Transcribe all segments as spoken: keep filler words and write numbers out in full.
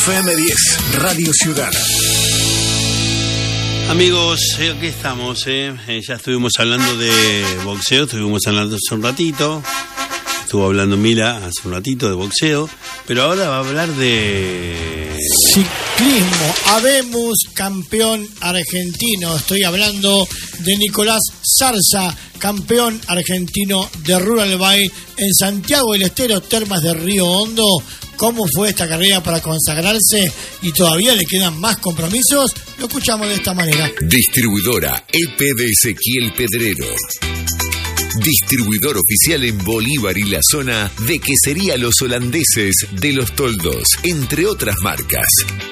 F M diez, Radio Ciudad. Amigos, eh, aquí estamos, eh. Eh, ya estuvimos hablando de boxeo, estuvimos hablando hace un ratito, estuvo hablando Mila hace un ratito de boxeo, pero ahora va a hablar de... ciclismo. Habemos campeón argentino, estoy hablando de Nicolás Zarza, campeón argentino de Rural Bike en Santiago del Estero, Termas de Río Hondo. ¿Cómo fue esta carrera para consagrarse y todavía le quedan más compromisos? Lo escuchamos de esta manera. Distribuidora E P de Ezequiel Pedrero. Distribuidor oficial en Bolívar y la zona de Quesería Los Holandeses de Los Toldos, entre otras marcas.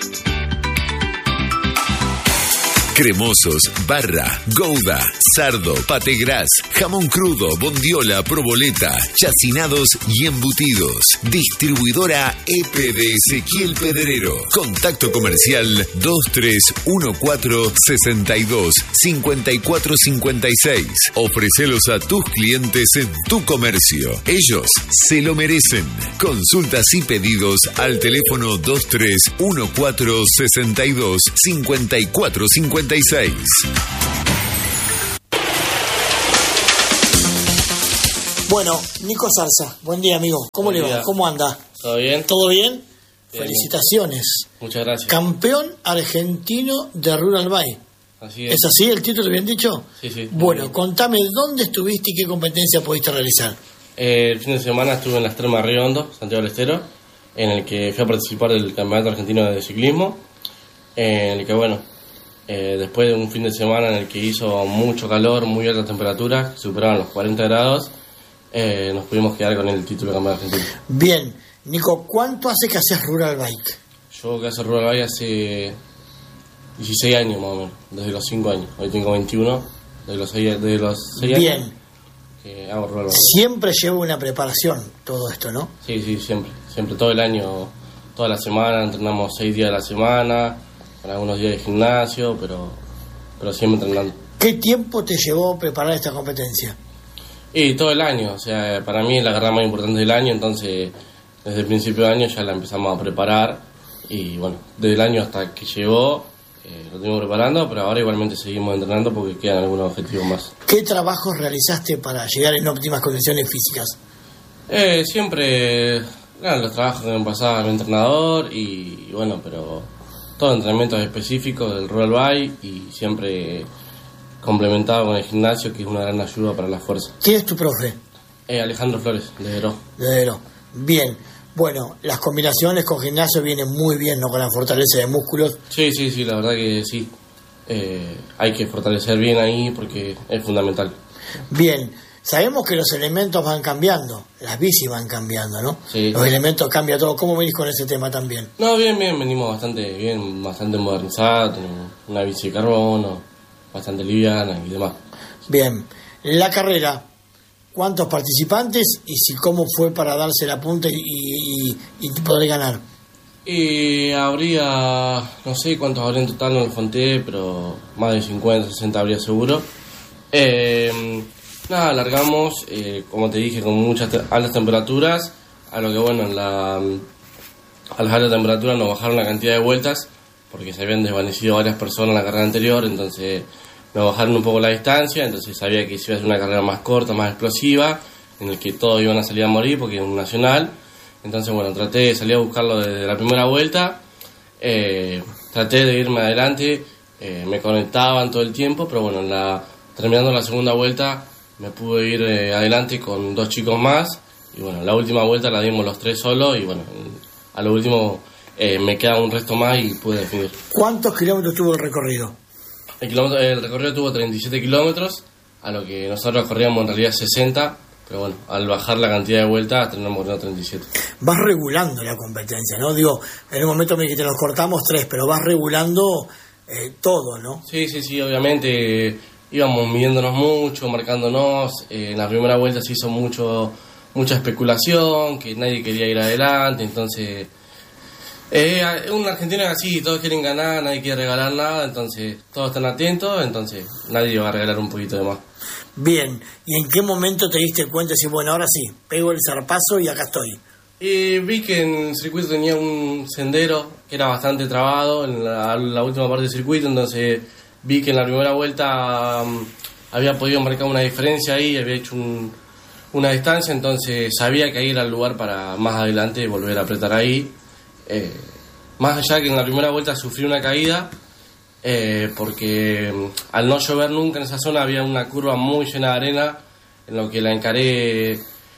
Cremosos, barra, gouda, sardo, pategras, jamón crudo, bondiola, proboleta, chacinados y embutidos. Distribuidora E P de Ezequiel Pedrero. Contacto comercial dos tres uno cuatro seis dos cinco cuatro cinco seis. Ofrecelos a tus clientes en tu comercio. Ellos se lo merecen. Consultas y pedidos al teléfono dos tres uno cuatro seis dos cinco cuatro cinco seis. Bueno, Nico Zarza, buen día, amigo. ¿Cómo Buen le va? día. ¿Cómo anda? ¿Todo bien? ¿Todo bien? Bien. Felicitaciones. Muchas gracias. Campeón argentino de Rural Bike. Así es. ¿Es así el título, bien dicho? Sí, sí. Bueno, contame dónde estuviste y qué competencia pudiste realizar. Eh, el fin de semana estuve en las Termas de Río Hondo, Santiago del Estero, en el que fui a participar del Campeonato Argentino de Ciclismo, en el que, bueno, eh, después de un fin de semana en el que hizo mucho calor, muy altas temperaturas, que superaban los cuarenta grados, eh, nos pudimos quedar con el título de campeón argentino. Bien, Nico, ¿cuánto hace que haces Rural Bike? Yo que hace Rural Bike hace dieciséis años más o menos, desde los cinco años. Hoy tengo veintiuno, desde los seis, desde los seis años. Bien. Que hago Rural Bike. Siempre lleva una preparación todo esto, ¿no? Sí, sí, siempre. Siempre, todo el año, toda la semana, entrenamos seis días a la semana, con algunos días de gimnasio, pero, pero siempre entrenando. ¿Qué tiempo te llevó preparar esta competencia? Y todo el año, o sea, para mí es la carrera más importante del año, entonces desde el principio de año ya la empezamos a preparar y bueno, desde el año hasta que llegó eh, lo tengo preparando, pero ahora igualmente seguimos entrenando porque quedan algunos objetivos más. ¿Qué trabajos realizaste para llegar en óptimas condiciones físicas? Eh, siempre, claro, los trabajos que me pasaba mi entrenador y, y bueno, pero todos entrenamientos específicos del Rural Bike y siempre complementado con el gimnasio, que es una gran ayuda para la fuerza. ¿Quién es tu profe? Eh, Alejandro Flores, de Heró. De Heró. Bien. Bueno, las combinaciones con gimnasio vienen muy bien, ¿no? Con la fortaleza de músculos. Sí, sí, sí, la verdad que sí. Eh, hay que fortalecer bien ahí porque es fundamental. Bien. Sabemos que los elementos van cambiando, las bicis van cambiando, ¿no? Sí. Los elementos cambian todo. ¿Cómo venís con ese tema también? No, bien, bien, venimos bastante bien, bastante modernizados, tenemos una bici de carbono, bastante liviana y demás. Bien. La carrera, ¿cuántos participantes y si cómo fue para darse la punta y, y, y poder ganar? Y habría, no sé cuántos habría en total, no lo conté, pero más de cincuenta, sesenta habría seguro. Eh... Nada, alargamos, eh, como te dije, con muchas te- altas temperaturas, a lo que bueno, en la, a las altas temperaturas nos bajaron la cantidad de vueltas, porque se habían desvanecido varias personas en la carrera anterior, entonces nos bajaron un poco la distancia, entonces sabía que si iba a ser una carrera más corta, más explosiva, en el que todos iban a salir a morir, porque es un nacional, entonces bueno, traté de salir a buscarlo desde la primera vuelta, eh, traté de irme adelante, eh, me conectaban todo el tiempo, pero bueno, en la, terminando la segunda vuelta, me pude ir eh, adelante con dos chicos más y bueno, la última vuelta la dimos los tres solos y bueno, a lo último eh, me queda un resto más y pude definir. ¿Cuántos kilómetros tuvo el recorrido? El, kilómetro, el recorrido tuvo treinta y siete kilómetros, a lo que nosotros corríamos en realidad sesenta, pero bueno, al bajar la cantidad de vueltas terminamos corriendo treinta y siete. Vas regulando la competencia, ¿no? Digo, en un momento me dijiste, nos cortamos tres, pero vas regulando eh, todo, ¿no? Sí, sí, sí, obviamente íbamos midiéndonos mucho, marcándonos. Eh, en la primera vuelta se hizo mucho mucha especulación, que nadie quería ir adelante, entonces eh, una Argentina es así, todos quieren ganar, nadie quiere regalar nada, entonces todos están atentos, entonces nadie va a regalar un poquito de más. Bien, ¿y en qué momento te diste cuenta y decís, bueno, ahora sí, pego el zarpazo y acá estoy? Y vi que en el circuito tenía un sendero que era bastante trabado en la, la última parte del circuito, entonces vi que en la primera vuelta um, había podido marcar una diferencia ahí, había hecho un, una distancia, entonces sabía que ahí era el lugar para más adelante volver a apretar ahí. Eh, más allá que en la primera vuelta sufrí una caída, eh, porque um, al no llover nunca en esa zona había una curva muy llena de arena, en lo que la encaré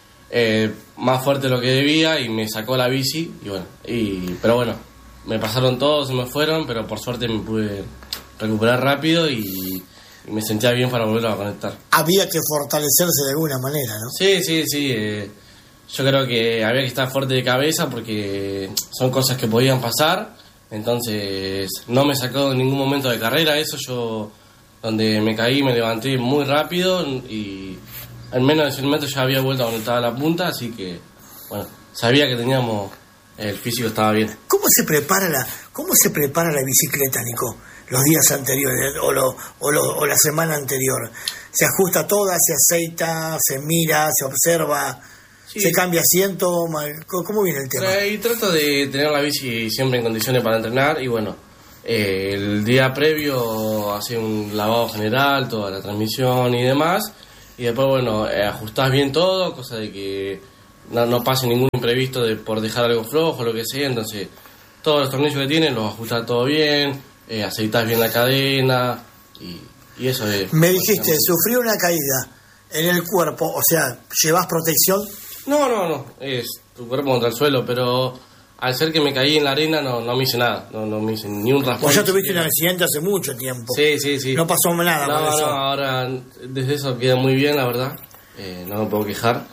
eh, más fuerte de lo que debía y me sacó la bici, y bueno, y, pero bueno, me pasaron todos, se me fueron, pero por suerte me pude recuperar rápido y, y me sentía bien para volver a conectar. Había que fortalecerse de alguna manera, ¿no? Sí, sí, sí. Eh, yo creo que había que estar fuerte de cabeza porque son cosas que podían pasar. Entonces no me sacó en ningún momento de carrera eso. Yo, donde me caí, me levanté muy rápido y en menos de cien metros ya había vuelto a donde estaba la punta. Así que, bueno, sabía que teníamos... El físico estaba bien. ¿Cómo se prepara la, cómo se prepara la bicicleta, Nico? Los días anteriores o, lo, o, lo, o la semana anterior. ¿Se ajusta toda, se aceita, se mira, se observa, sí. se cambia asiento? ¿Cómo viene el tema? Y trato de tener la bici siempre en condiciones para entrenar y bueno, eh, el día previo hace un lavado general, toda la transmisión y demás, y después bueno, eh, ajustás bien todo, cosa de que No, no pase ningún imprevisto de por dejar algo flojo, lo que sea, entonces todos los tornillos que tienen los ajustás todo bien, eh, aceitás bien la cadena y, y eso es... Me dijiste, sufrí una caída en el cuerpo, o sea, ¿llevas protección? No, no, no, es tu cuerpo contra el suelo, pero al ser que me caí en la arena no, no me hice nada, no, no me hice ni un raspón. Vos ya tuviste un accidente hace mucho tiempo. Sí, sí, sí. No pasó nada no, con no, eso. No, ahora desde eso queda muy bien, la verdad, eh, no me puedo quejar.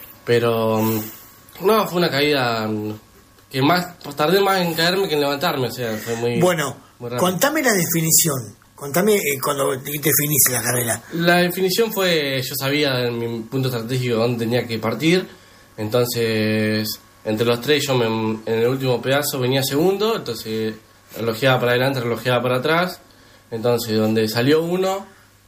Pero no, fue una caída que más tardé más en caerme que en levantarme, o sea, fue muy... Bueno, muy contame la definición, contame eh, cuando definiste la carrera. La definición fue, yo sabía en mi punto estratégico dónde tenía que partir, entonces entre los tres yo me, en el último pedazo venía segundo, entonces relojeaba para adelante, relojeaba para atrás, entonces donde salió uno,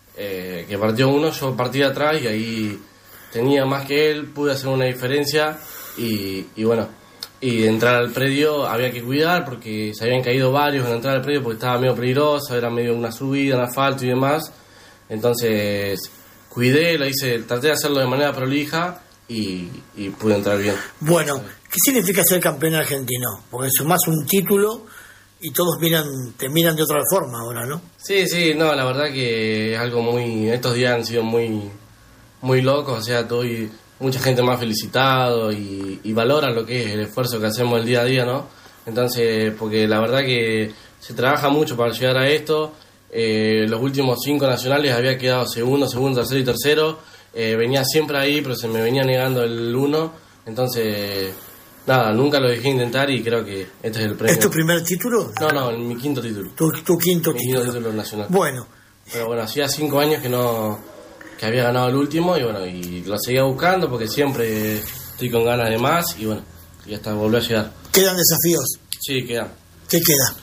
eh, que partió uno, yo partí de atrás y ahí... tenía más que él, pude hacer una diferencia y, y bueno, y entrar al predio había que cuidar porque se habían caído varios en entrar al predio porque estaba medio peligroso, era medio una subida, un asfalto y demás, entonces cuidé, lo hice, traté de hacerlo de manera prolija y, y pude entrar bien. Bueno, ¿qué significa ser campeón argentino? Porque sumás un título y todos miran, te miran de otra forma ahora, ¿no? Sí, sí, no, la verdad que es algo muy, estos días han sido muy... muy locos, o sea, estoy mucha gente me ha felicitado y, y valora lo que es el esfuerzo que hacemos el día a día, ¿no? Entonces, porque la verdad que se trabaja mucho para llegar a esto, eh, los últimos cinco nacionales había quedado segundo, segundo, tercero y tercero, eh, venía siempre ahí, pero se me venía negando el uno, entonces, nada, nunca lo dejé intentar y creo que este es el premio. ¿Es tu primer título? No, no, mi quinto título. Tu, tu quinto mi título. quinto título nacional. Bueno. Pero bueno, hacía cinco años que no... que había ganado el último y bueno, y lo seguía buscando porque siempre estoy con ganas de más y bueno, y hasta volvió a llegar. ¿Quedan desafíos? Sí, queda. ¿Qué queda?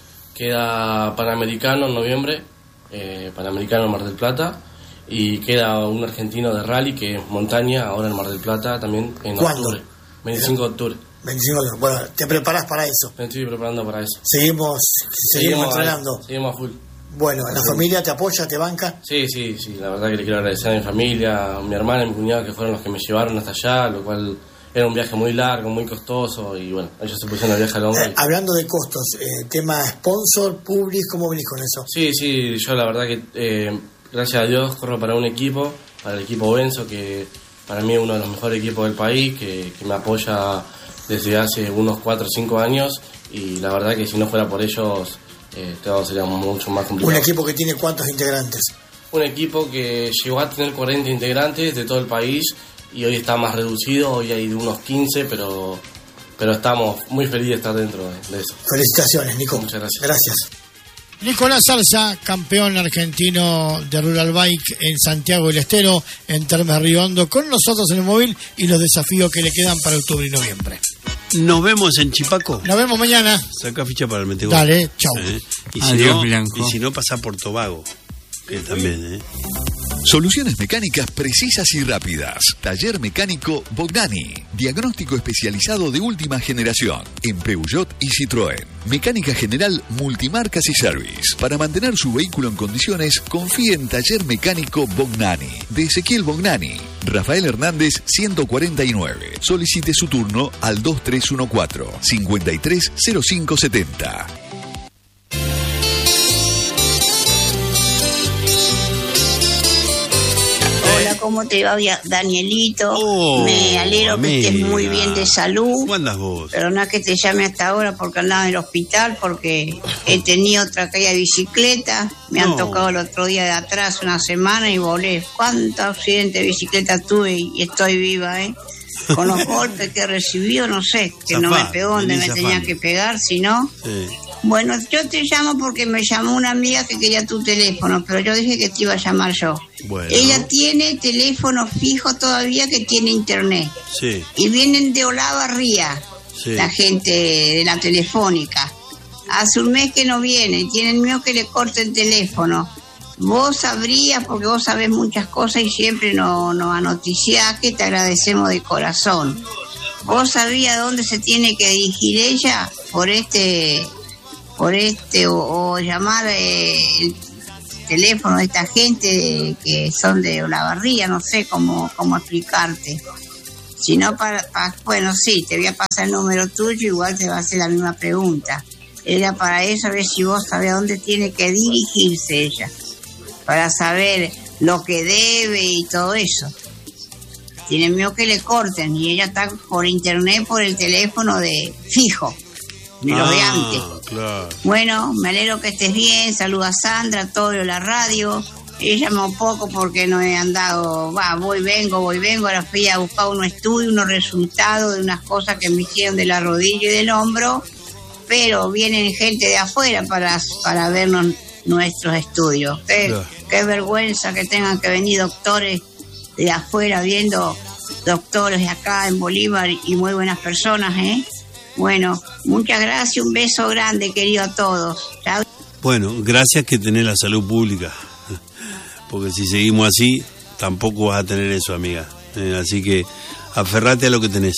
Queda Panamericano en noviembre, eh, Panamericano en Mar del Plata, y queda un argentino de rally que es montaña, ahora en Mar del Plata también en ¿Cuándo? octubre, veinticinco de octubre. veinticinco de octubre. Bueno, te preparás para eso. Me estoy preparando para eso. Seguimos, seguimos, seguimos entrenando. Ahí, seguimos a full. Bueno, ¿la familia te apoya, te banca? Sí, sí, sí, la verdad que le quiero agradecer a mi familia, a mi hermana y mi cuñado que fueron los que me llevaron hasta allá, lo cual era un viaje muy largo, muy costoso y bueno, ellos se pusieron el viaje al hombro. Eh, hablando de costos, eh, tema sponsor, public, ¿cómo venís con eso? Sí, sí, yo la verdad que eh, gracias a Dios corro para un equipo, para el equipo Benzo, que para mí es uno de los mejores equipos del país, que, que me apoya desde hace unos cuatro o cinco años y la verdad que si no fuera por ellos... Eh, todo sería mucho más complicado. ¿Un equipo que tiene cuántos integrantes? Un equipo que llegó a tener cuarenta integrantes de todo el país y hoy está más reducido, hoy hay de unos quince, pero pero estamos muy felices de estar dentro de, de eso. Felicitaciones, Nico. Muchas gracias. Gracias. Nicolás Zarza, campeón argentino de Rural Bike en Santiago del Estero, en Termes Río Hondo, con nosotros en el móvil y los desafíos que le quedan para octubre y noviembre. Nos vemos en Chipaco. Nos vemos mañana. Saca ficha para el Metegol. Dale, chau. ¿Eh? Y, si Adiós, no, Blanco. y si no, pasa por Tobago. que también, ¿eh? Soluciones mecánicas precisas y rápidas. Taller Mecánico Bognani. Diagnóstico especializado de última generación en Peugeot y Citroën. Mecánica general, multimarcas y service. Para mantener su vehículo en condiciones, confíe en Taller Mecánico Bognani. De Ezequiel Bognani. Rafael Hernández ciento cuarenta y nueve. Solicite su turno al dos tres uno cuatro, cinco tres cero cinco siete cero. ¿Cómo te va, Danielito? Oh, me alegro amiga. que estés muy bien de salud. ¿Cómo andas vos? Perdona que te llame hasta ahora porque andaba en el hospital, porque he tenido otra caída de bicicleta. Me no. han tocado el otro día de atrás una semana y volé. ¿Cuántos accidentes de bicicleta tuve y estoy viva, eh? Con los golpes que he recibido, no sé, que Zafá, no me pegó donde me zafando. tenía que pegar, sino... Sí. Bueno, yo te llamo porque me llamó una amiga que quería tu teléfono, pero yo dije que te iba a llamar yo. Bueno. Ella tiene teléfono fijo todavía que tiene internet. Sí. Y vienen de Olavarría, sí. la gente de la telefónica. Hace un mes que no vienen, tienen miedo que le corten teléfono. Vos sabrías, porque vos sabés muchas cosas y siempre nos no anoticiás, que te agradecemos de corazón. ¿Vos sabías dónde se tiene que dirigir ella? Por este... por este o, o llamar eh, el teléfono de esta gente de, que son de Olavarría, no sé cómo cómo explicarte. Si no, para, para, bueno, sí, te voy a pasar el número tuyo, igual te va a hacer la misma pregunta. Era para eso, a ver si vos sabés a dónde tiene que dirigirse ella, para saber lo que debe y todo eso. Tiene miedo que le corten y ella está por internet, por el teléfono de fijo. De lo ah, de antes. Claro. Bueno, me alegro que estés bien. Saluda a Sandra, todo de la radio. Ella llamó poco porque no he andado. Va, voy, vengo, voy, vengo. Ahora fui a buscar unos estudios, unos resultados de unas cosas que me hicieron de la rodilla y del hombro. Pero vienen gente de afuera para, para vernos nuestros estudios. Qué, claro. qué vergüenza que tengan que venir doctores de afuera viendo doctores de acá en Bolívar y muy buenas personas, ¿eh? Bueno, muchas gracias, un beso grande, querido a todos. Chau. Bueno, gracias que tenés la salud pública, porque si seguimos así, tampoco vas a tener eso, amiga. Eh, así que aferrate a lo que tenés.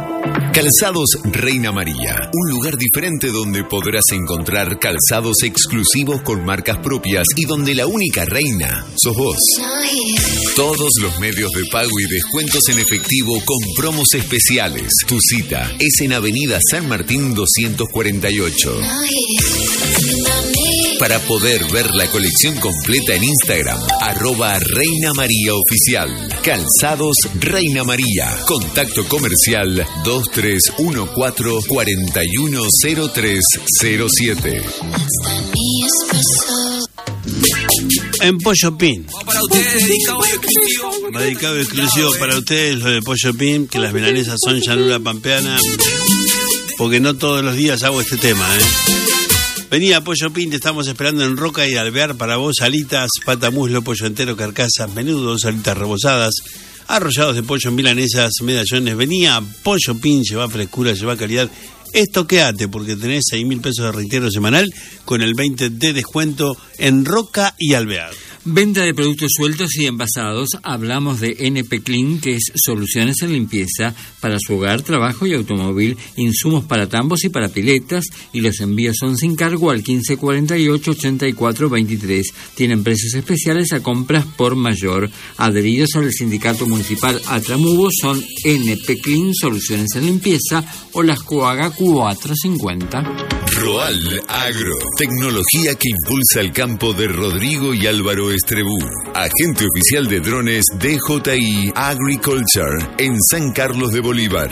Calzados Reina María, un lugar diferente donde podrás encontrar calzados exclusivos con marcas propias y donde la única reina sos vos. Todos los medios de pago y descuentos en efectivo con promos especiales. Tu cita es en Avenida San Martín doscientos cuarenta y ocho. Para poder ver la colección completa en Instagram, arroba Reina María Oficial. Calzados Reina María. Contacto comercial dos tres uno cuatro, cuatro uno cero tres cero siete. En Pollo Pin. Para ustedes, dedicado y exclusivo. Dedicado y exclusivo para ustedes, lo de Pollo Pin, que las milanesas son llanura pampeana, porque no todos los días hago este tema, ¿eh? Venía Pollo Pin, te estamos esperando en Roca y Alvear para vos, alitas, pata muslo, pollo entero, carcasas, menudos, alitas rebozadas, arrollados de pollo, milanesas, medallones. Venía Pollo Pin, lleva frescura, lleva calidad. Estoqueate, porque tenés seis mil pesos de reitero semanal con el veinte de descuento en Roca y Alvear. Venta de productos sueltos y envasados. Hablamos de N P Clean, que es soluciones en limpieza para su hogar, trabajo y automóvil, insumos para tambos y para piletas, y los envíos son sin cargo al quince cuarenta y ocho, ochenta y cuatro veintitrés. Tienen precios especiales a compras por mayor. Adheridos al sindicato municipal Atramubo son N P Clean, soluciones en limpieza, o las Coaga cuatrocientos cincuenta. Roal Agro, tecnología que impulsa el campo de Rodrigo y Álvaro Estrebú, agente oficial de drones D J I Agriculture en San Carlos de Bolívar.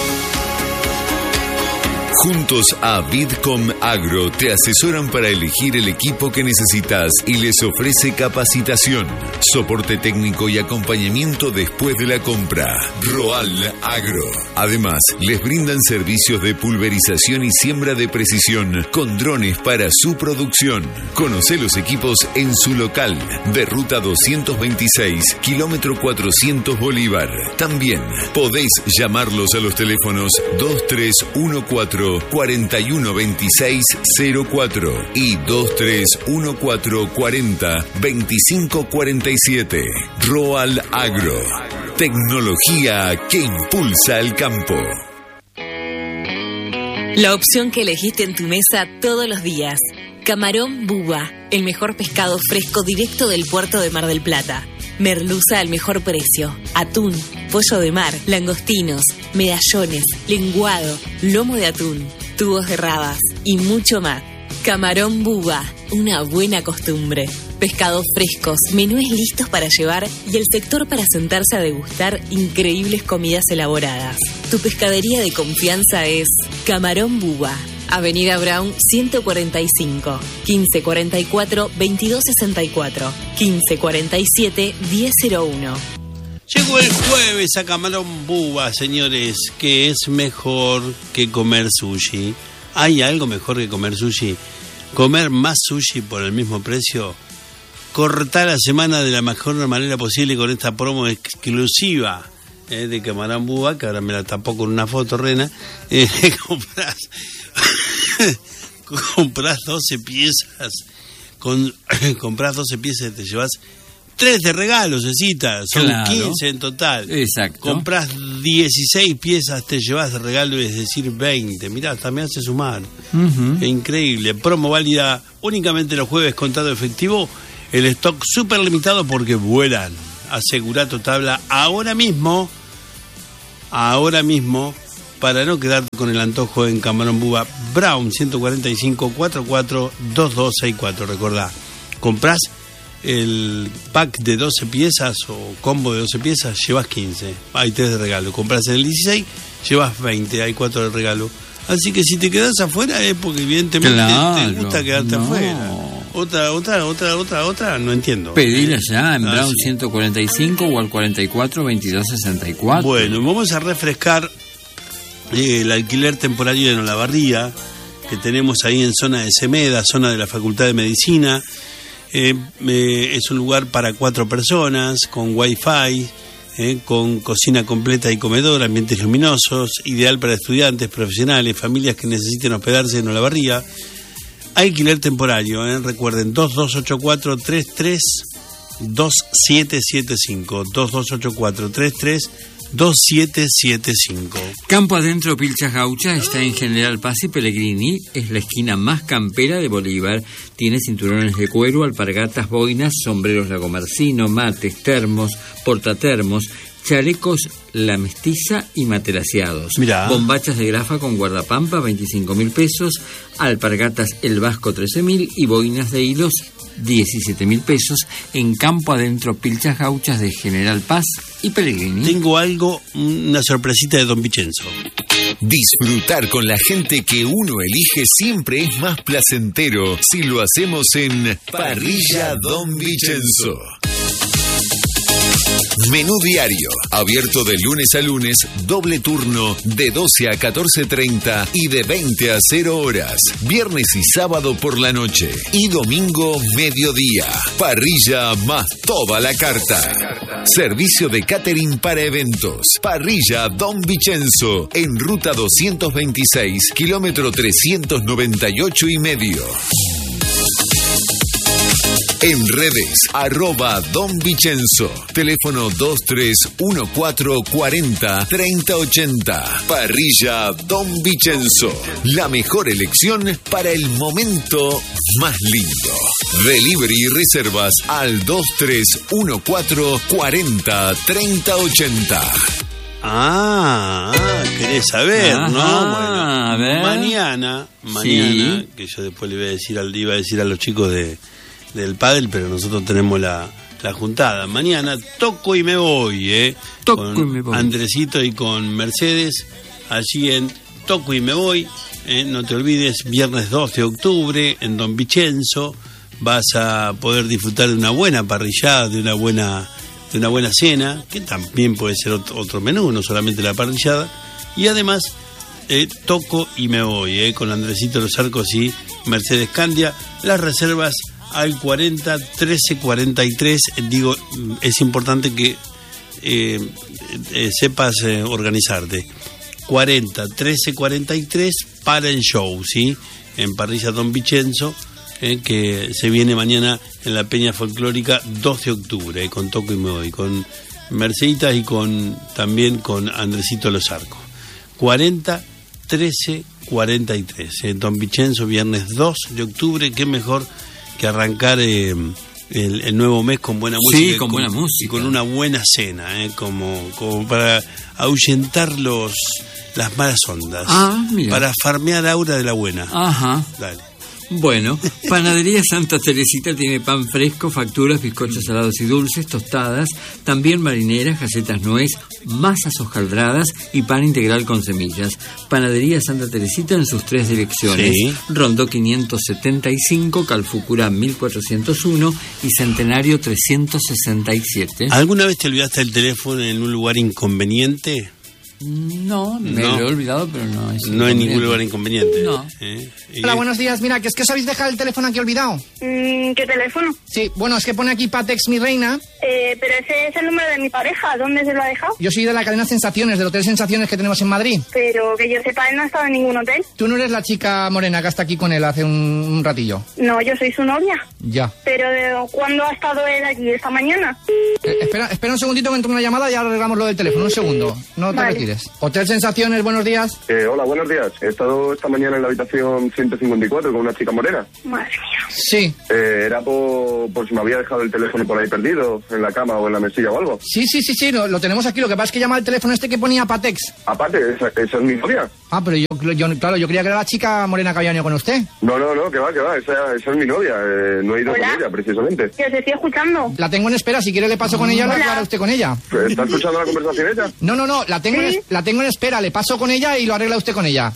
Juntos a Vidcom Agro te asesoran para elegir el equipo que necesitas y les ofrece capacitación, soporte técnico y acompañamiento después de la compra. Roal Agro. Además, les brindan servicios de pulverización y siembra de precisión con drones para su producción. Conoce los equipos en su local de Ruta doscientos veintiséis, kilómetro cuatrocientos Bolívar. También podéis llamarlos a los teléfonos dos tres uno cuatro, cuatro, cuatro uno dos seis cero cuatro y dos tres uno cuatro cuatro cero dos cinco cuatro siete. Roal Agro. Tecnología que impulsa el campo. La opción que elegiste en tu mesa todos los días. Camarón Buba, el mejor pescado fresco directo del puerto de Mar del Plata. Merluza al mejor precio. Atún, pollo de mar, langostinos, medallones, lenguado, lomo de atún, tubos de rabas y mucho más. Camarón Buba, una buena costumbre. Pescados frescos, menúes listos para llevar y el sector para sentarse a degustar increíbles comidas elaboradas. Tu pescadería de confianza es Camarón Buba. Avenida Brown ciento cuarenta y cinco, quince cuarenta y cuatro, veintidós sesenta y cuatro, quince cuarenta y siete, diez cero uno. Llegó el jueves a Camarón Buba, señores, que es mejor que comer sushi. ¿Hay algo mejor que comer sushi? Comer más sushi por el mismo precio. Cortar la semana de la mejor manera posible con esta promo exclusiva eh, de Camarón Buba, que ahora me la tapó con una foto, Rena. Eh, compras, compras doce piezas, con, compras doce piezas y te llevas tres de regalo, Cecita, son claro. quince en total. Exacto. Compras dieciséis piezas, te llevas de regalo, es decir, veinte. Mirá, también hace sumar. Uh-huh. Qué increíble. Promo válida únicamente los jueves, contado efectivo. El stock súper limitado porque vuelan. Asegura tu tabla ahora mismo, ahora mismo, para no quedarte con el antojo en Camarón Buba. Brown, ciento cuarenta y cinco, cuarenta y cuatro, veintidós sesenta y cuatro. Recordá, comprás el pack de doce piezas o combo de doce piezas, llevas quince. Hay tres de regalo. Compras el dieciséis, llevas veinte. Hay cuatro de regalo. Así que si te quedás afuera es porque evidentemente claro, te gusta quedarte no. afuera. Otra, otra, otra, otra, otra, no entiendo. Pedila ya en ah, Brown sí. ciento cuarenta y cinco o al cuarenta y cuatro, veintidós sesenta y cuatro. Bueno, vamos a refrescar eh, el alquiler temporario de Olavarría, que tenemos ahí en zona de Semeda, zona de la Facultad de Medicina. Eh, eh, es un lugar para cuatro personas, con wifi, eh, con cocina completa y comedor, ambientes luminosos, ideal para estudiantes, profesionales, familias que necesiten hospedarse en Olavarría. Alquiler temporario, eh, recuerden, dos dos ocho cuatro, tres tres dos siete siete cinco, dos dos ocho cuatro, tres tres dos siete siete cinco. Campo Adentro Pilcha Gaucha está en General Paz y Pellegrini, es la esquina más campera de Bolívar. Tiene cinturones de cuero, alpargatas, boinas, sombreros lagomarcino, mates, termos, portatermos, chalecos La Mestiza y matelaseados. Mirá. Bombachas de grafa con guardapampa, veinticinco mil pesos, alpargatas El Vasco, trece mil y boinas de hilos, diecisiete mil pesos en Campo Adentro Pilchas Gauchas de General Paz y Pellegrini. Tengo algo, una sorpresita de Don Vicenzo. Disfrutar con la gente que uno elige siempre es más placentero si lo hacemos en Parrilla Don Vicenzo. Menú diario, abierto de lunes a lunes, doble turno de doce a catorce treinta y de veinte a cero horas. Viernes y sábado por la noche y domingo mediodía. Parrilla más toda la carta. Servicio de catering para eventos. Parrilla Don Vicenzo, en ruta doscientos veintiséis, kilómetro trescientos noventa y ocho y medio. En redes, arroba Don Vicenzo. Teléfono dos tres uno cuatro cuarenta treinta ochenta. Parrilla Don Vicenzo. La mejor elección para el momento más lindo. Delivery y reservas al dos tres uno cuatro cuarenta treinta ochenta. Ah, ah, querés saber, Ajá, ¿no? Bueno, a ver. mañana, mañana, Sí. que yo después le iba a decir al, iba a decir a los chicos de del pádel, pero nosotros tenemos la, la juntada. Mañana toco y me voy, ¿eh? Toco con y me voy. Andresito y con Mercedes, allí en Toco y me voy, ¿eh? No te olvides, viernes dos de octubre, en Don Vicenzo, vas a poder disfrutar de una buena parrillada, de una buena, de una buena cena, que también puede ser otro, otro menú, no solamente la parrillada, y además, eh, toco y me voy, ¿eh? Con Andresito Los Arcos y Mercedes Candia. Las reservas al cuarenta trece cuarenta y tres. Digo, es importante que eh, eh, sepas eh, organizarte. cuarenta, trece, cuarenta y tres para el show, ¿sí? En Parrilla Don Vicenzo, eh, que se viene mañana en la Peña Folclórica dos de octubre, eh, con Toco y Me Voy, con Merceditas y con también con Andresito Los Arcos. cuarenta, trece, cuarenta y tres, eh, Don Vicenzo, viernes dos de octubre, qué mejor que arrancar eh, el, el nuevo mes con buena música. Sí, con, con buena música. Y con una buena cena, eh, como, como para ahuyentar los, las malas ondas. Ah, mira. Para farmear aura de la buena. Ajá. Dale. Bueno, Panadería Santa Teresita tiene pan fresco, facturas, bizcochos salados y dulces, tostadas, también marineras, galletas nuez, masas hojaldradas y pan integral con semillas. Panadería Santa Teresita en sus tres direcciones. Sí. Rondó quinientos setenta y cinco, Calfucurá mil cuatrocientos uno y Centenario trescientos sesenta y siete. ¿Alguna vez te olvidaste el teléfono en un lugar inconveniente? No, me no. lo he olvidado, pero no es No hay ningún lugar inconveniente. No. ¿Eh? Hola, buenos días. Mira, que es que os habéis dejado el teléfono aquí olvidado. Mm, ¿Qué teléfono? Sí, bueno, es que pone aquí Patex, mi reina. Eh, pero ese es el número de mi pareja. ¿Dónde se lo ha dejado? Yo soy de la cadena Sensaciones, del Hotel Sensaciones que tenemos en Madrid. Pero que yo sepa, él no ha estado en ningún hotel. ¿Tú no eres la chica morena que está aquí con él hace un, un ratillo? No, yo soy su novia. Ya. ¿Pero de cuándo ha estado él aquí? ¿Esta mañana? Eh, espera, espera un segundito que entre una llamada y arreglamos lo del teléfono. Un segundo. No te Vale. retires. Hotel Sensaciones, buenos días. Eh, hola, buenos días. He estado esta mañana en la habitación ciento cincuenta y cuatro con una chica morena. Madre mía. Sí. Eh, era por, por si me había dejado el teléfono por ahí perdido, en la cama o en la mesilla o algo. Sí, sí, sí, sí, lo, lo tenemos aquí. Lo que pasa es que llama el teléfono este que ponía Patex. Aparte, esa, esa es mi novia. Ah, pero yo, yo, claro, yo creía que era la chica morena que había venido con usted. No, no, no, que va, que va. Esa, esa es mi novia. Eh, no he ido Hola. con ella, precisamente. Que os estoy escuchando. La tengo en espera. Si quiere le paso con ella o la Hola. aclara usted con ella. ¿Está escuchando la conversación ella? No, no, no, la tengo, ¿Sí? en, la tengo en espera. Le paso con ella y lo arregla usted con ella.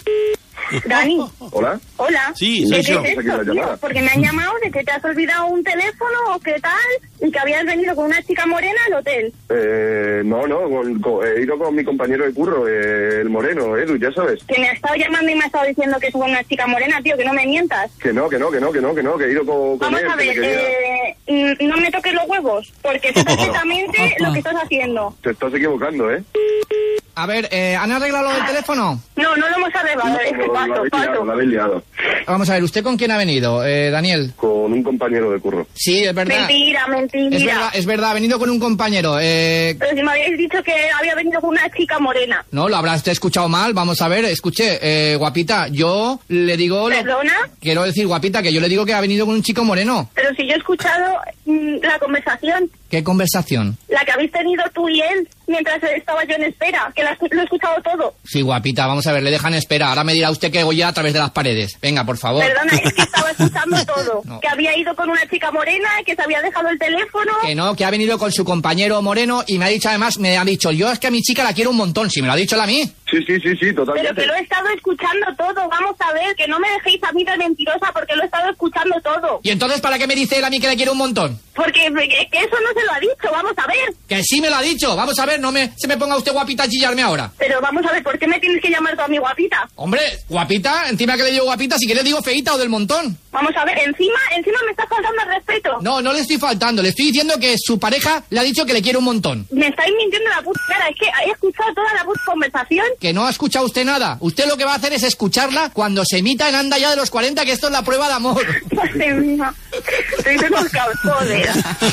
Dani. Hola. Hola. Sí, ¿Qué soy yo. es Aquí la esto, tío? llamada. Porque me han llamado de que te has olvidado un teléfono o qué tal y que habías venido con una chica morena al hotel. Eh, no, no, con- con- he ido con mi compañero de curro, eh, el moreno, Edu, ya sabes. Que me ha estado llamando y me ha estado diciendo que es una chica morena, tío, que no me mientas. Que no, que no, que no, que no, que no, que he ido con, con Vamos él. a que me ver, quería- eh, mm, no me toques los huevos, porque sé perfectamente lo que estás haciendo. Te estás equivocando, ¿eh? A ver, eh, ¿han arreglado lo del teléfono? No, no lo hemos arreglado, es que No, la paso, habéis liado, paso. la habéis liado. Vamos a ver, ¿usted con quién ha venido, eh, Daniel? Con un compañero de curro. Sí, es verdad. Mentira, mentira. Es verdad, es verdad, ha venido con un compañero. Eh, Pero si me habíais dicho que había venido con una chica morena. no, lo habrá usted escuchado mal. Vamos a ver, escuche, eh, guapita, yo le digo... lo- ¿Perdona? Quiero decir, guapita, que yo le digo que ha venido con un chico moreno. Pero si yo he escuchado mm, la conversación, ¿Qué conversación? la que habéis tenido tú y él mientras estaba yo en espera, que la- lo he escuchado todo. Sí, guapita, vamos a ver, le dejan espera. Ahora me dirá usted que voy ya a través de las paredes. Venga, por favor. Perdona, es que estaba escuchando todo. No. Que había ido con una chica morena, que se había dejado el teléfono. Que no, que ha venido con su compañero moreno y me ha dicho además, me ha dicho, yo es que a mi chica la quiero un montón, si me lo ha dicho él a mí. Sí, sí, sí, sí, totalmente. Pero que lo he estado escuchando todo, vamos a ver, que no me dejéis a mí de mentirosa porque lo he estado escuchando todo. ¿Y entonces para qué me dice él a mí que le quiero un montón? Porque que que eso no se lo ha dicho, vamos a ver. Que sí me lo ha dicho, vamos a ver, no me se me ponga usted guapita a chillarme ahora. Pero vamos a ver, ¿por qué me tienes que llamar tú a mi guapita? Hombre, guapita, encima que le digo guapita, si quieres digo feíta o del montón. Vamos a ver, encima, encima me estás faltando el respeto. No, no le estoy faltando, le estoy diciendo que su pareja le ha dicho que le quiere un montón. Me estáis mintiendo la puta cara, es que he escuchado toda la puta conversación. Que no ha escuchado usted nada. Usted lo que va a hacer es escucharla cuando se emita en Anda ya de los cuarenta, que esto es la prueba de amor. Madre mía, estoy descolocado, joder.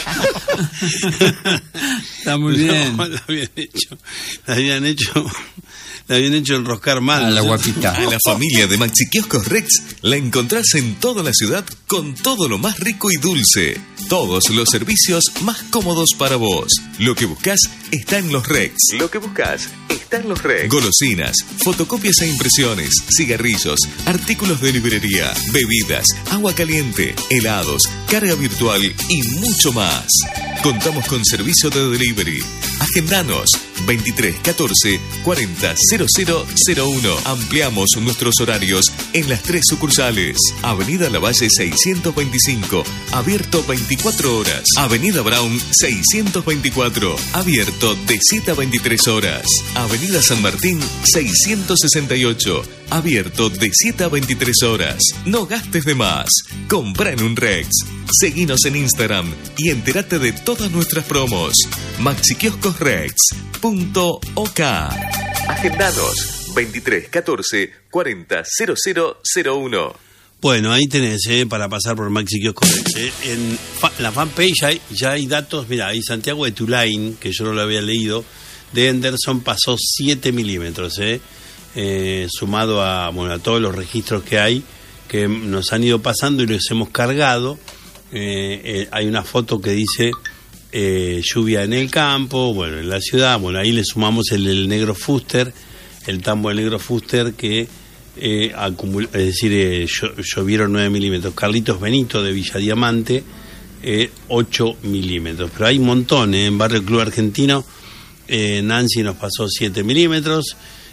Está muy bien. No, la habían hecho, la habían hecho, la habían hecho enroscar mal. A la guapita. A la familia de Maxi Kioscos Rex la encontrás en toda la ciudad con todo lo más rico y dulce. Todos los servicios más cómodos para vos. Lo que buscas está en los Rex. Lo que buscas está en los Rex. Golosinas, fotocopias e impresiones, cigarrillos, artículos de librería, bebidas, agua caliente, helados, carga virtual y mucho más. Contamos con servicio de delivery. Agendanos veintitrés catorce cuarenta cero cero cero uno. Ampliamos nuestros horarios en las tres sucursales. Avenida Lavalle seiscientos veinticinco, abierto veinticuatro horas. Avenida Brown seiscientos veinticuatro, abierto de siete a veintitrés horas. Avenida San Martín seiscientos sesenta y ocho, abierto de siete a veintitrés horas. No gastes de más. Compra en un Rex. Seguinos en Instagram y entérate de todas nuestras promos. Maxi Kioscos Rex punto ok. Agendanos veintitrés catorce cuarenta cero cero cero uno. Bueno, ahí tenés, eh, para pasar por Maxi Kiosco. Eh. En fa- la fanpage hay, ya hay datos, mira, ahí Santiago de Tulain, que yo no lo había leído, de Henderson pasó siete milímetros, eh, eh, sumado a, bueno, a todos los registros que hay, que nos han ido pasando y los hemos cargado. Eh, eh, hay una foto que dice eh, lluvia en el campo, bueno, en la ciudad, bueno, ahí le sumamos el, el negro fuster, el tambo del negro fuster que eh, acumula, es decir, eh, llo- llovieron nueve milímetros. Carlitos Benito de Villa Diamante, eh, ocho milímetros. Pero hay un montón, eh, en Barrio Club Argentino, eh, Nancy nos pasó siete milímetros.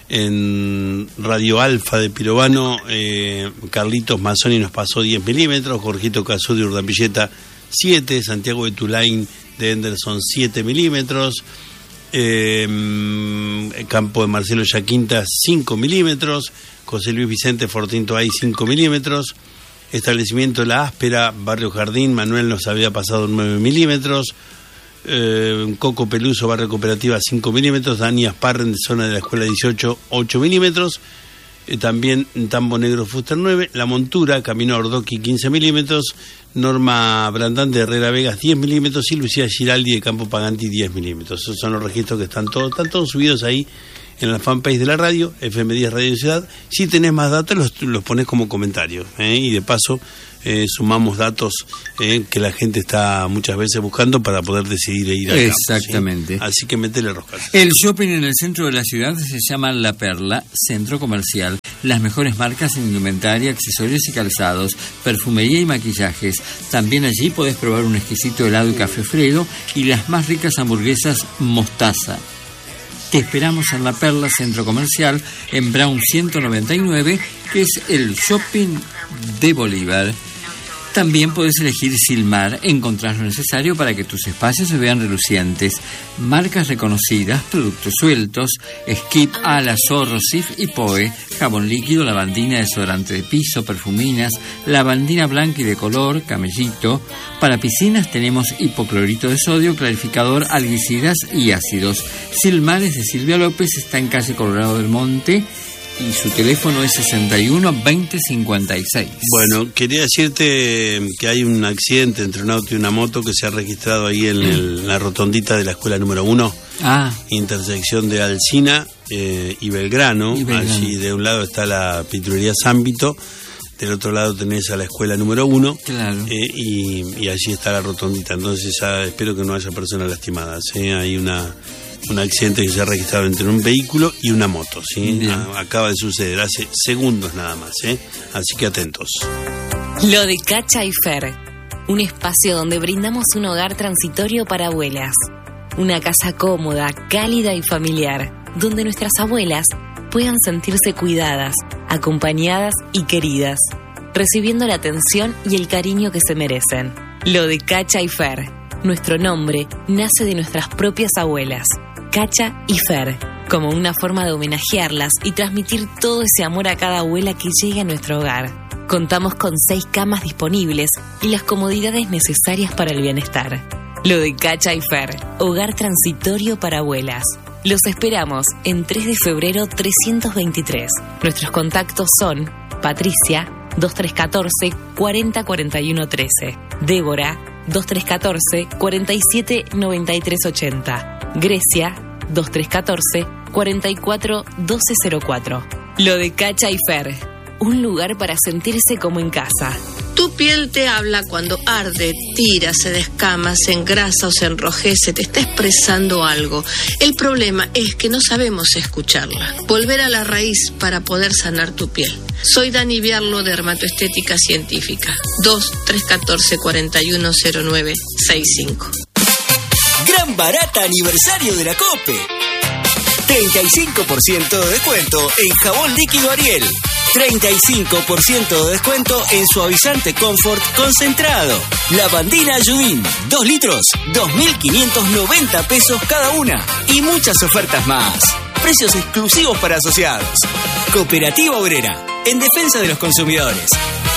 En Radio Alfa de Pirovano, eh, Carlitos Mazzoni nos pasó diez milímetros, Jorgito Cazú de Urdapilleta siete, Santiago de Tulain de Henderson siete milímetros, eh, Campo de Marcelo Yaquinta cinco milímetros, José Luis Vicente Fortinto hay cinco milímetros, Establecimiento La Áspera, Barrio Jardín, Manuel nos había pasado nueve milímetros, Eh, Coco Peluso, Barrio Cooperativa cinco milímetros, Dani Asparren de zona de la Escuela dieciocho, ocho milímetros, eh, también Tambo Negro Fuster nueve, La Montura, Camino Ordoqui quince milímetros, Norma Brandante de Herrera Vegas diez milímetros y Lucía Giraldi de Campo Paganti diez milímetros. Esos son los registros que están todos, están todos subidos ahí en la fanpage de la radio, F M diez Radio Ciudad. Si tenés más datos, los, los ponés como comentarios, ¿eh? Y de paso eh, sumamos datos eh, que la gente está muchas veces buscando para poder decidir ir al campo, Exactamente. ¿sí? Así que metele rosca. El shopping en el centro de la ciudad se llama La Perla, centro comercial. Las mejores marcas en indumentaria, accesorios y calzados, perfumería y maquillajes. También allí podés probar un exquisito helado y café Fredo y las más ricas hamburguesas Mostaza. Te esperamos en La Perla, centro comercial, en Brown ciento noventa y nueve, que es el shopping de Bolívar. También puedes elegir Silmar, encontrás lo necesario para que tus espacios se vean relucientes. Marcas reconocidas, productos sueltos, Skip, Ala, Zorro, Sif y Poe, jabón líquido, lavandina, desodorante de piso, perfuminas, lavandina blanca y de color, Camellito. Para piscinas tenemos hipoclorito de sodio, clarificador, alguicidas y ácidos. Silmar es de Silvia López, está en calle Colorado del Monte, y su teléfono es sesenta y uno veinte cincuenta y seis. Bueno, quería decirte que hay un accidente entre un auto y una moto que se ha registrado ahí en, el, en la rotondita de la escuela número uno, ah. intersección de Alsina eh, y, Belgrano. y Belgrano. Allí de un lado está la pinturería Zámbito, del otro lado tenés a la escuela número uno, claro. eh, y, y allí está la rotondita. Entonces ah, espero que no haya personas lastimadas. ¿eh? Hay una... un accidente que se ha registrado entre un vehículo y una moto, ¿sí? A, acaba de suceder hace segundos nada más, ¿eh? Así que atentos. Lo de Cacha y Fer, un espacio donde brindamos un hogar transitorio para abuelas, una casa cómoda, cálida y familiar, donde nuestras abuelas puedan sentirse cuidadas, acompañadas y queridas, recibiendo la atención y el cariño que se merecen. Lo de Cacha y Fer, nuestro nombre nace de nuestras propias abuelas, Cacha y Fer, como una forma de homenajearlas y transmitir todo ese amor a cada abuela que llegue a nuestro hogar. Contamos con seis camas disponibles y las comodidades necesarias para el bienestar. Lo de Cacha y Fer, hogar transitorio para abuelas. Los esperamos en tres de febrero trescientos veintitrés. Nuestros contactos son Patricia, dos tres uno cuatro, cuarenta cuarenta y uno trece, Débora, dos tres uno cuatro, cuarenta y siete noventa y tres ochenta, Grecia, dos tres uno cuatro, cuarenta y cuatro doce cero cuatro. Lo de Cacha y Fer, un lugar para sentirse como en casa. Tu piel te habla cuando arde, tira, se descama, se engrasa o se enrojece, te está expresando algo. El problema es que no sabemos escucharla. Volver a la raíz para poder sanar tu piel. Soy Dani Biarlo, dermatoestética científica. dos tres uno cuatro, cuarenta y uno cero nueve sesenta y cinco. Gran barata aniversario de la COPE. treinta y cinco por ciento de descuento en jabón líquido Ariel. treinta y cinco por ciento de descuento en suavizante Comfort concentrado. Lavandina Judín, dos litros, dos mil quinientos noventa pesos cada una. Y muchas ofertas más. Precios exclusivos para asociados. Cooperativa Obrera, en defensa de los consumidores.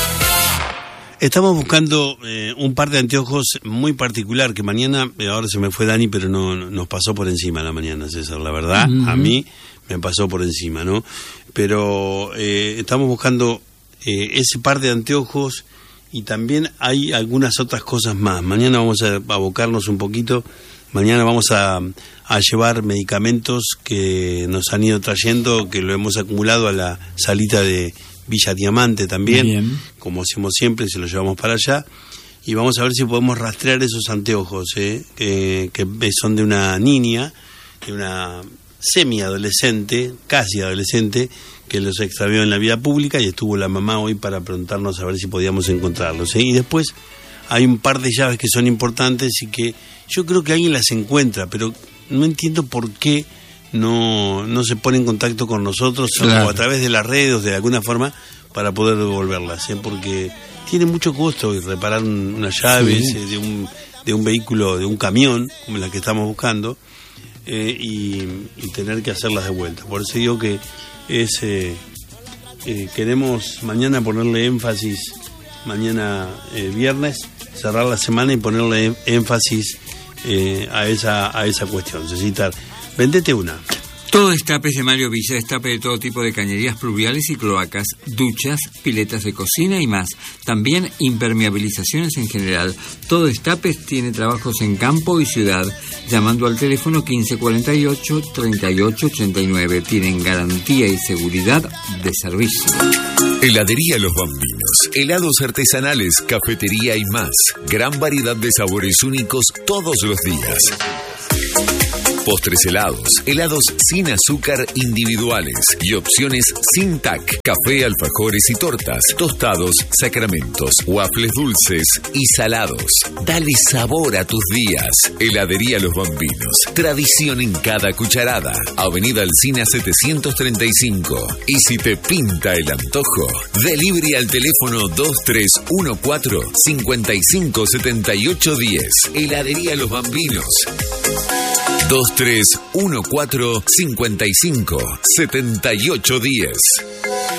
Estamos buscando eh, un par de anteojos muy particular que mañana, eh, ahora se me fue Dani, pero no, no nos pasó por encima la mañana, César. La verdad, uh-huh. a mí me pasó por encima, ¿no? Pero eh, estamos buscando eh, ese par de anteojos y también hay algunas otras cosas más. Mañana vamos a abocarnos un poquito, mañana vamos a, a llevar medicamentos que nos han ido trayendo, que lo hemos acumulado a la salita de Villa Diamante también, bien. Como hacemos siempre, se los llevamos para allá. Y vamos a ver si podemos rastrear esos anteojos, ¿eh? que, que son de una niña, de una semi-adolescente, casi adolescente, que los extravió en la vida pública y estuvo la mamá hoy para preguntarnos a ver si podíamos encontrarlos, ¿eh? Y después hay un par de llaves que son importantes y que yo creo que alguien las encuentra, pero no entiendo por qué no, no se pone en contacto con nosotros, claro. O a través de las redes o de alguna forma para poder devolverlas, ¿eh? Porque tiene mucho costo y reparar unas llaves, sí. eh, de un de un vehículo, de un camión, como la que estamos buscando, eh, y, y tener que hacerlas de vuelta. Por eso digo que es eh, eh, queremos mañana ponerle énfasis, mañana eh, viernes, cerrar la semana y ponerle énfasis eh, a esa a esa cuestión. Necesitar, vendete una. Todo destapes de Mario Villa, destape de todo tipo de cañerías pluviales y cloacas, duchas, piletas de cocina y más. También impermeabilizaciones en general. Todo destapes tiene trabajos en campo y ciudad. Llamando al teléfono quince cuarenta y ocho, treinta y ocho ochenta y nueve. Tienen garantía y seguridad de servicio. Heladería Los Bambinos. Helados artesanales, cafetería y más. Gran variedad de sabores únicos todos los días. Postres helados, helados sin azúcar individuales y opciones sin T A C, café, alfajores y tortas, tostados, sacramentos, waffles dulces y salados. Dale sabor a tus días. Heladería Los Bambinos, tradición en cada cucharada. Avenida Alsina setecientos treinta y cinco. Y si te pinta el antojo, delivery al teléfono dos tres uno cuatro, cinco cinco siete ocho uno cero. Heladería Los Bambinos. dos tres uno cuatro, cinco cinco siete ocho uno cero.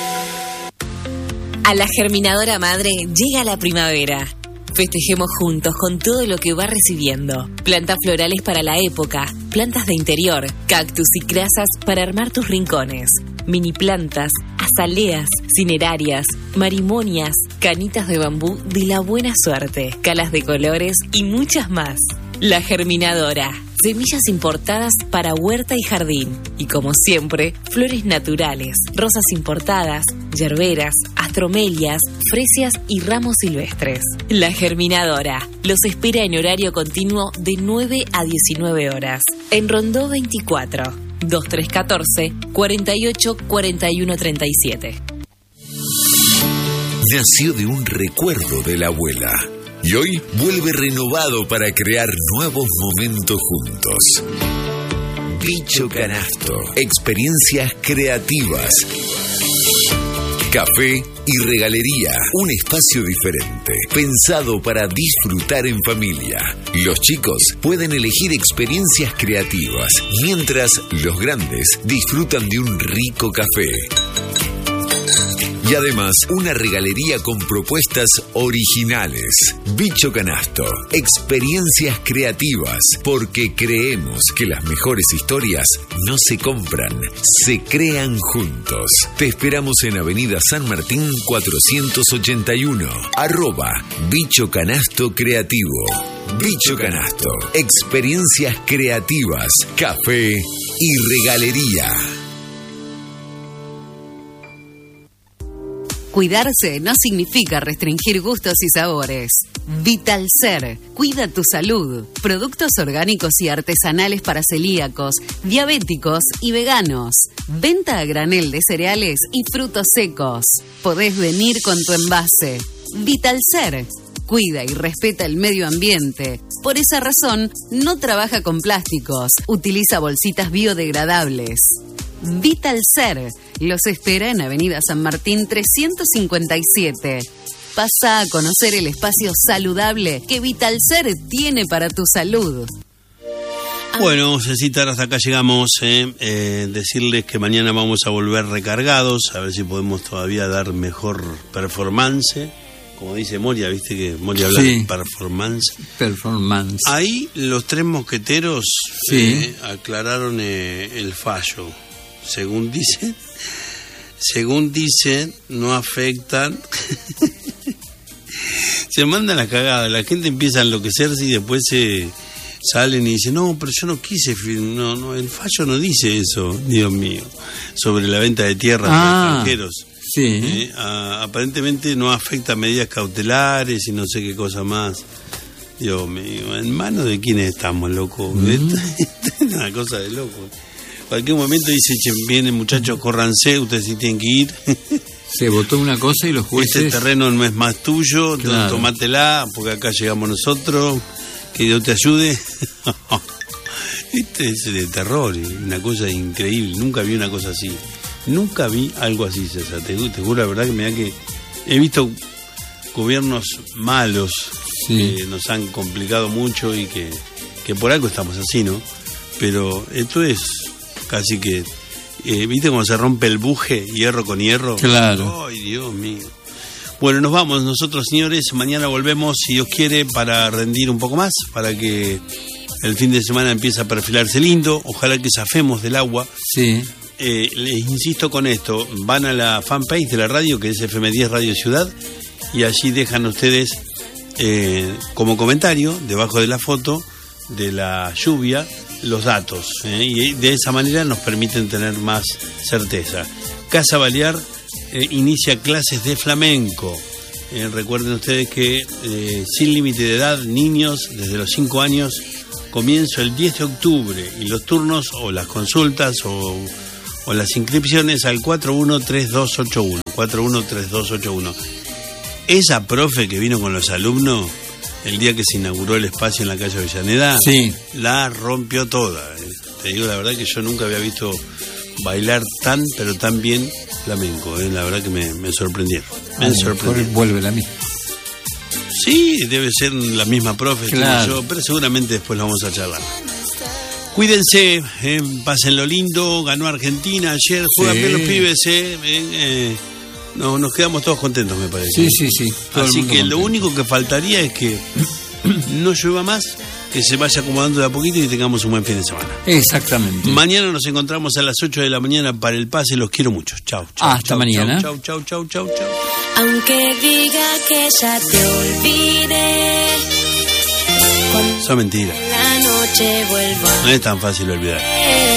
A la Germinadora Madre llega la primavera. Festejemos juntos con todo lo que va recibiendo. Plantas florales para la época, plantas de interior, cactus y crasas para armar tus rincones. Mini plantas, azaleas, cinerarias, marimonias, canitas de bambú de la buena suerte, calas de colores y muchas más. La Germinadora. Semillas importadas para huerta y jardín. Y como siempre, flores naturales, rosas importadas, yerberas, astromelias, fresias y ramos silvestres. La Germinadora los espera en horario continuo de nueve a diecinueve horas. En Rondó veinticuatro, dos tres uno cuatro, cuarenta y ocho, cuarenta y uno treinta y siete. Nació de un recuerdo de la abuela. Y hoy vuelve renovado para crear nuevos momentos juntos. Bicho Canasto. Experiencias creativas. Café y regalería. Un espacio diferente, pensado para disfrutar en familia. Los chicos pueden elegir experiencias creativas, mientras los grandes disfrutan de un rico café. Y además, una regalería con propuestas originales. Bicho Canasto. Experiencias creativas. Porque creemos que las mejores historias no se compran, se crean juntos. Te esperamos en Avenida San Martín cuatrocientos ochenta y uno. Arroba Bicho Canasto Creativo. Bicho Canasto. Experiencias creativas. Café y regalería. Cuidarse no significa restringir gustos y sabores. Vitalcer, cuida tu salud. Productos orgánicos y artesanales para celíacos, diabéticos y veganos. Venta a granel de cereales y frutos secos. Podés venir con tu envase. Vitalcer, cuida y respeta el medio ambiente. Por esa razón, no trabaja con plásticos. Utiliza bolsitas biodegradables. Vitalcer los espera en Avenida San Martín trescientos cincuenta y siete. Pasa a conocer el espacio saludable que Vitalcer tiene para tu salud. Bueno, Cecita, hasta acá llegamos. Eh, eh, decirles que mañana vamos a volver recargados, a ver si podemos todavía dar mejor performance. Como dice Moria, viste que Moria habla sí. de performance. Performance. Ahí los tres mosqueteros sí. eh, aclararon eh, el fallo. según dicen, según dicen, no afectan. Se mandan las cagadas, la gente empieza a enloquecerse y después se salen y dicen, no, pero yo no quise, no, no, el fallo no dice eso, Dios mío, sobre la venta de tierras ah, a extranjeros. Sí. Eh, a, aparentemente no afecta medidas cautelares y no sé qué cosa más. Dios mío, ¿en manos de quiénes estamos, loco? Mm. Esta, esta es una cosa de loco. En cualquier momento dice, che, vienen muchachos, córranse, ustedes sí tienen que ir. Se votó una cosa y los jueces... Este terreno no es más tuyo, claro. Tomátela, porque acá llegamos nosotros, que Dios te ayude. Este es de terror, una cosa increíble, nunca vi una cosa así. Nunca vi algo así, César, te, te juro la verdad que me da que... He visto gobiernos malos, sí, que nos han complicado mucho y que, que por algo estamos así, ¿no? Pero esto es casi que... Eh, ¿Viste cómo se rompe el buje, hierro con hierro? Claro. Ay, Dios mío. Bueno, nos vamos nosotros, señores. Mañana volvemos, si Dios quiere, para rendir un poco más, para que el fin de semana empiece a perfilarse lindo. Ojalá que zafemos del agua. Sí. Eh, les insisto con esto. Van a la fanpage de la radio, que es F M diez Radio Ciudad, y allí dejan ustedes eh, como comentario, debajo de la foto de la lluvia, los datos, ¿eh? Y de esa manera nos permiten tener más certeza. Casa Balear eh, inicia clases de flamenco. Eh, recuerden ustedes que eh, sin límite de edad, niños desde los cinco años, comienzo el diez de octubre, y los turnos o las consultas o, o las inscripciones al cuatro uno tres dos ocho uno, cuatro uno tres dos ocho uno. Esa profe que vino con los alumnos el día que se inauguró el espacio en la calle Avellaneda, sí, la rompió toda. Te digo la verdad que yo nunca había visto bailar tan, pero tan bien flamenco. ¿eh? La verdad que me, me sorprendieron. Me ah, sorprendieron. Vuelve la misma. Sí, debe ser la misma profe, claro, yo, pero seguramente después lo vamos a charlar. Cuídense, eh, pásenlo lindo. Ganó Argentina ayer, juegan sí, bien los pibes, eh, eh, no, nos quedamos todos contentos, me parece. Sí, sí, sí. Así que lo único que faltaría es que no llueva más, que se vaya acomodando de a poquito y tengamos un buen fin de semana. Exactamente. Mañana nos encontramos a las ocho de la mañana para el pase. Los quiero mucho. Chau, chau. Hasta chau, mañana. Chau, chau, chau, chau, chau. Aunque diga que ya te olvidé, Eso es mentira. la noche vuelvo a No es tan fácil olvidar. ver.